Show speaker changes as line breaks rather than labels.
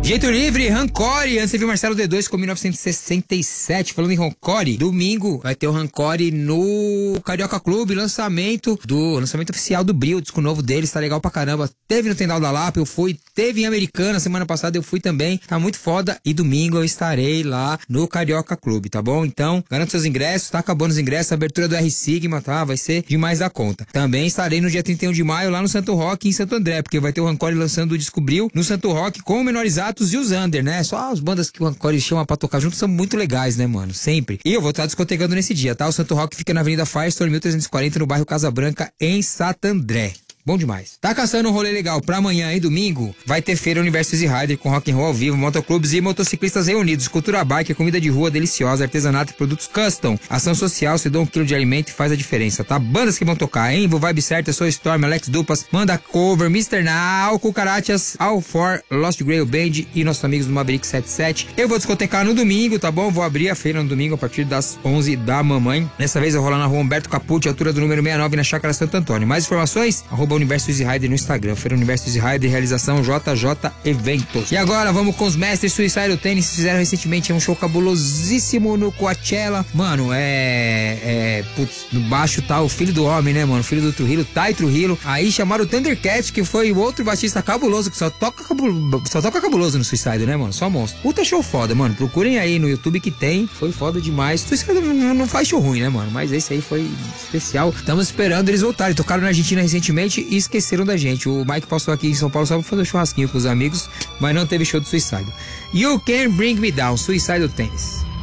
Jeito Livre, Rancore. Antes você viu Marcelo D2 com 1967. Falando em Rancore, domingo vai ter o Rancore no Carioca Clube. Lançamento oficial do Bril, disco novo deles, tá legal pra caramba. Teve no Tendal da Lapa, eu fui. Teve em Americana, semana passada eu fui também. Tá muito foda. E domingo eu estarei lá no Carioca Clube, tá bom? Então, garanta seus ingressos, tá acabando os ingressos. Abertura do R Sigma, tá? Vai ser demais da conta. Também estarei no dia 31 de maio lá no Santo Rock, em Santo André, porque vai ter o Rancore lançando o disco Bril no Santo Rock com o Menorizados e os Under, né? Só as bandas que o Rancore chama pra tocar junto são muito legais, né, mano? Sempre. E eu vou estar discotecando nesse dia, tá? O Santo Rock fica na Avenida Firestone, 1340, no bairro Casa Branca, em Santo André. Bom demais. Tá caçando um rolê legal pra amanhã e domingo? Vai ter feira Universo Easy Rider com rock and roll ao vivo, motoclubes e motociclistas reunidos, cultura bike, comida de rua deliciosa, artesanato e produtos custom. Ação social, se dá 1 quilo de alimento e faz a diferença, tá? Bandas que vão tocar, hein? Vou Vibe Certa, Soul Storm, Alex Dupas, Manda Cover, Mr. Now, Cucarachas, All For, Lost Grail Band e nossos amigos do Maverick 77. Eu vou discotecar no domingo, tá bom? Vou abrir a feira no domingo a partir das 11 da mamãe. Dessa vez eu vou lá na rua Humberto Capucci, altura do número 69, na Chácara Santo Antônio. Mais informações? @Universo Easy Rider no Instagram. Feira Universo Easy Rider, realização JJ Eventos. E agora vamos com os mestres Suicidal Tennis. Fizeram recentemente um show cabulosíssimo no Coachella. Mano, putz, no baixo tá o filho do homem, né, mano? O filho do Trujillo, Tai Trujillo. Aí chamaram o Thundercat, que foi o outro baixista cabuloso, que só toca cabuloso no Suicidal, né, mano? Só monstro. Puta show foda, mano. Procurem aí no YouTube que tem. Foi foda demais. Suicidal não faz show ruim, né, mano? Mas esse aí foi especial. Estamos esperando eles voltarem. Tocaram na Argentina recentemente e esqueceram da gente. O Mike passou aqui em São Paulo só pra fazer um churrasquinho com os amigos, mas não teve show do Suicide. You Can Bring Me Down, Suicidal Tennis.